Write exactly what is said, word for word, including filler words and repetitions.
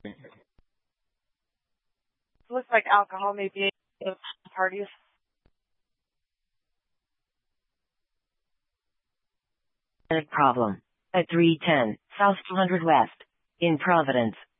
Looks like alcohol may be at parties. Problem. At three ten South two hundred West. In Providence.